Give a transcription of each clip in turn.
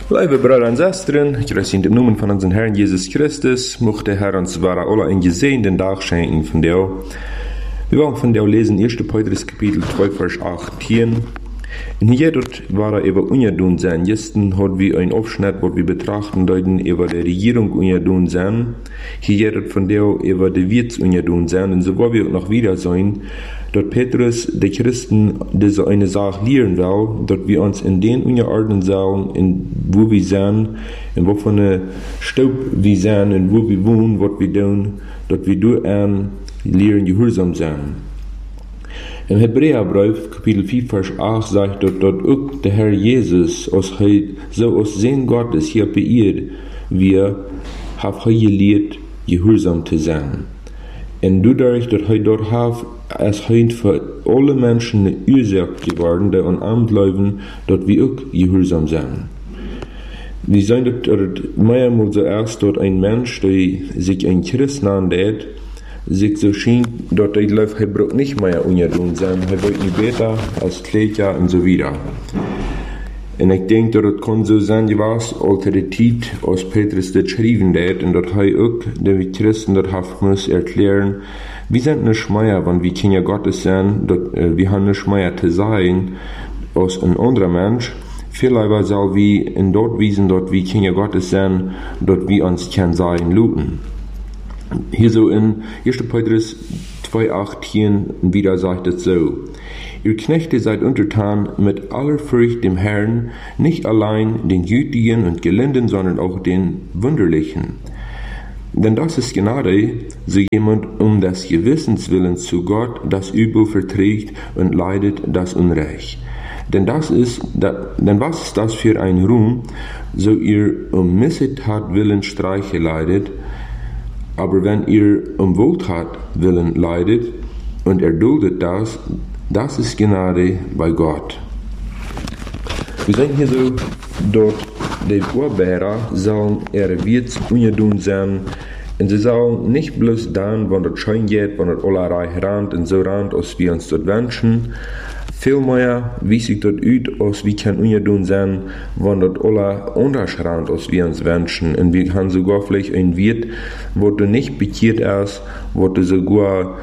Liebe Brüder und Schwestern, ich grüße in dem Namen von unserem Herrn Jesus Christus, möchte der Herr uns wahre alle einen gesehenen Tag schenken von dir. Wir wollen von dir lesen 1. Petrus Kapitel 2, Vers 18. Und hier dort war über Unjadun sein. Gestern hat wir ein Aufschnitt, wo wir betrachten deuten über die Regierung Unjadun sein. Hier dort von der über die Wirts Unjadun sein. Und so wollen wir noch wieder sein, dort Petrus, die Christen, diese eine Sache lehren will, dort wir uns in den Unjaorden sollen, in wo wir sind, in wovon Staub wir sind, in wo wir wohnen, was wir tun, dort wir durch lehren gehorsam sein. Im Hebräerbrief, Kapitel 4, Vers 8, sagt dort auch der Herr Jesus, so aus Sehen Gottes hier beirrt, wir haben gelehrt, gehorsam zu sein. Und dadurch, dass dort hat, es für alle Menschen eine Ursache geworden, die an Amt leben, dort wir auch gehorsam sein. Wir sehen dort mehrmals zuerst dort ein Mensch, der sich ein Christ nennt, sich so schien, dort läuft, er braucht nicht mehr Unjadun sein, er wird nicht besser als Kletja und so wieder. Und ich denke, dort kann so sein, was alternativ aus Petrus das geschrieben hat, und dort er auch, die Christen dort muss erklären, wir sind nicht mehr, wenn wir Kinder Gottes sind, dort, wir haben nicht mehr zu sein, als ein anderer Mensch. Vielleicht soll wir in dort wiesen, dort wir Kinder Gottes sind, dort wir uns kann sein, luten. Hier so in 1. Petrus 2,18 wieder sagt es so: Ihr Knechte seid untertan mit aller Furcht dem Herrn, nicht allein den Gütigen und Gelinden, sondern auch den Wunderlichen. Denn das ist Gnade, so jemand um des Gewissens willen zu Gott das Übel verträgt und leidet das Unrecht. Denn was ist das für ein Ruhm, so ihr um Missetat willen Streiche leidet? Aber wenn ihr um Wohltat willen leidet und erduldet das ist Gnade bei Gott. Wir sehen hier so, dort die Urberer sollen Wirts Unjadun sein, und sie sollen nicht bloß dann, wenn das schön geht, wenn das allerlei rannt und so rannt, als wir uns dort wünschen. Vielmehr, wie sich dort aus, als wir können Unjadun sein, wenn das aller anders rannt, als wir uns wünschen. Und wir haben sogar vielleicht ein Wirt, wo du nicht bekehrt ist, wo du sogar,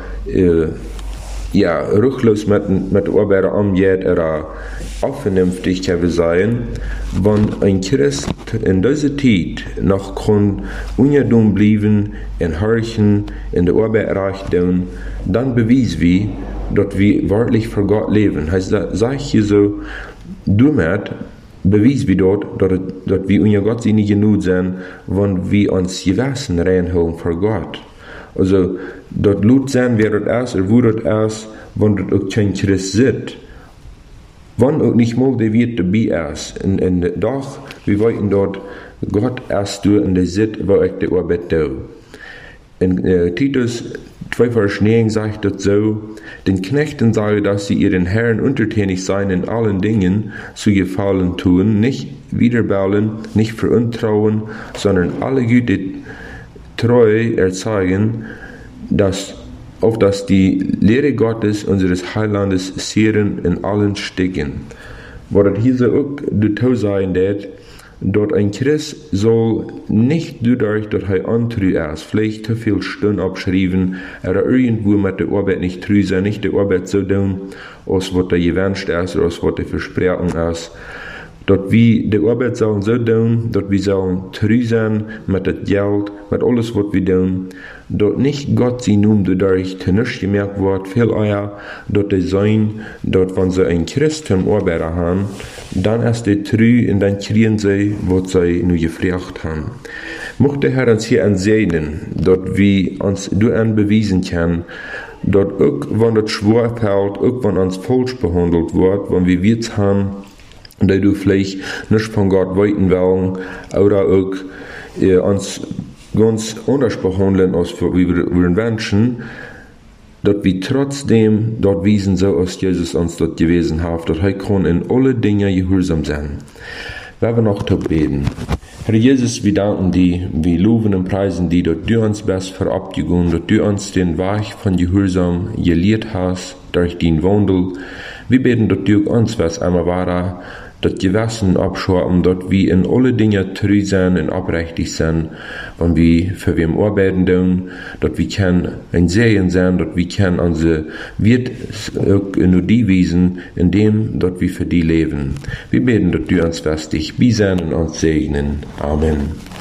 ruchlos mit der Arbeit umgeht, oder vernünftig kann sein, wenn ein Christ in dieser Zeit noch kann Unjadun bleiben, in Horchen, in der Arbeit reich tun, dann beweist wir, dass wir wahrlich für Gott leben. Heißt, sag ich hier so, damit beweist wir dort, dass wir unter Gott nicht genug sind, wenn wir uns gewissen reinholen für Gott. Also, dort laut sein, wer das ist, oder wo das ist, wenn dort auch kein Christ sitzt. Wenn auch nicht mal der Wirt dabei ist. Und doch, wir wollten dort Gott erst durch in der Sitt, wo ich die Arbeit tue. In Titus 2, Vers 9 sagt das so: Den Knechten sage, dass sie ihren Herren untertänig seien in allen Dingen, zu Gefallen tun, nicht widerballen, nicht veruntrauen, sondern alle Güte treu erzeigen, dass die Lehre Gottes, unseres Heilandes, sehren in allen Stücken. Wo das hier so auch dazu sein wird, dort ein Christ soll nicht dadurch, dass er antreu ist, vielleicht zu viel Stunden abschreiben, oder irgendwo mit der Arbeit nicht treu sein, nicht die Arbeit so tun, als was er gewünscht ist, oder als was die Versprechung ist. Dort wir die Arbeit sollen so tun, dort wir sollen treu sein mit dem Geld, mit alles, was wir tun. Dort nicht Gott sie nun dadurch zu nichts gemerkt wird, viel eher, dort die sein, dort wenn sie ein Christ zum Arbeiter haben, dann ist die treu und dann kriegen sie, was sie nur gefragt haben. Mochte der Herr uns hier ansehen, dort wir uns durch beweisen können, dort auch, wenn das schwer fällt, auch wenn uns falsch behandelt wird, wenn wir Wirts haben, da du vielleicht nicht von Gott weiten wollen, oder auch uns ganz anders behandeln, als wir wünschen, dass wir trotzdem dort wiesen, so als Jesus uns dort gewesen hat, dass er kann in alle Dinge gehorsam sein. Wir werden noch beten. Herr Jesus, wir danken dir, wir loben und preisen dir, dass du uns best verabschieden, dass du uns den Weg von Gehorsam gelehrt hast, durch den Wandel. Wir beten, dass du uns was einmal war, dat Gewissen abschorten, dat wir in alle Dinge treu sein und aufrichtig sein, wenn wir für wem arbeiten tun, dat wir können ein Sehen sein, dat wir können unsere Wirt nur die wiesen, indem dat wir für die leben. Wir beten, dat du uns festig bi sein und uns segnen. Amen.